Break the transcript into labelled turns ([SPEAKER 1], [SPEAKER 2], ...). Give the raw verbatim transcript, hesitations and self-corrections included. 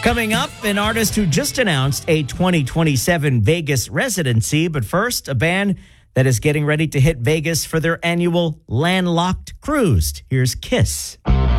[SPEAKER 1] Coming up, an artist who just announced a twenty twenty-seven Vegas residency. But first, a band that is getting ready to hit Vegas for their annual Landlocked cruise. Here's Kiss.